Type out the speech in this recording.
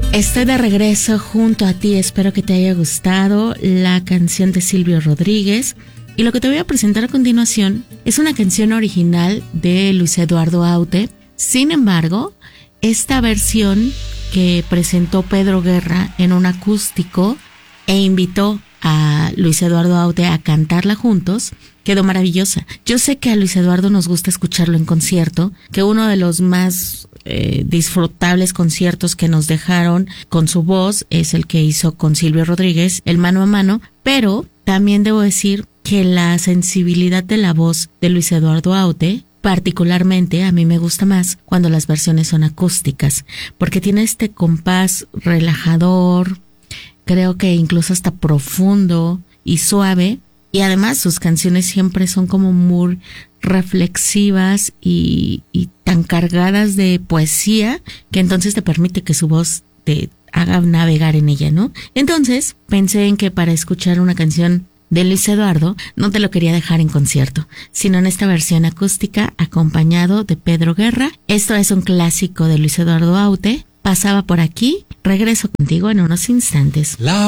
Estoy de regreso junto a ti, espero que te haya gustado la canción de Silvio Rodríguez. Y lo que te voy a presentar a continuación es una canción original de Luis Eduardo Aute. Sin embargo, esta versión que presentó Pedro Guerra en un acústico e invitó a Luis Eduardo Aute a cantarla juntos, quedó maravillosa. Yo sé que a Luis Eduardo nos gusta escucharlo en concierto, que uno de los más disfrutables conciertos que nos dejaron con su voz es el que hizo con Silvio Rodríguez, el mano a mano, pero también debo decir que la sensibilidad de la voz de Luis Eduardo Aute, particularmente a mí me gusta más cuando las versiones son acústicas, porque tiene este compás relajador, creo que incluso hasta profundo y suave, y además sus canciones siempre son como muy reflexivas y tan cargadas de poesía que entonces te permite que su voz te haga navegar en ella, ¿no? Entonces pensé en que para escuchar una canción de Luis Eduardo no te lo quería dejar en concierto, sino en esta versión acústica acompañado de Pedro Guerra. Esto es un clásico de Luis Eduardo Aute. Pasaba por aquí, regreso contigo en unos instantes. La